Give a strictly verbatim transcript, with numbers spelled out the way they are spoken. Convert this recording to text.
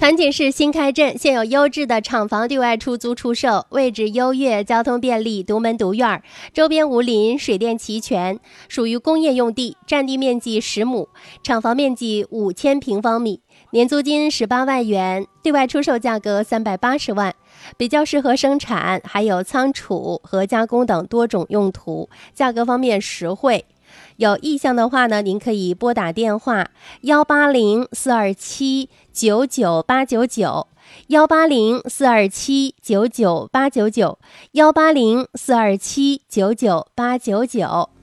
团锦市新开镇现有优质的厂房对外出租出售，位置优越，交通便利，独门独院，周边无林，水电齐全，属于工业用地，占地面积十亩，厂房面积五千平方米，年租金十八万元，对外出售价格三百八十万，比较适合生产，还有仓储和加工等多种用途，价格方面实惠。有意向的话呢，您可以拨打电话幺八零四二七九九八九九，幺八零四二七九九八九九，幺八零四二七九九八九九。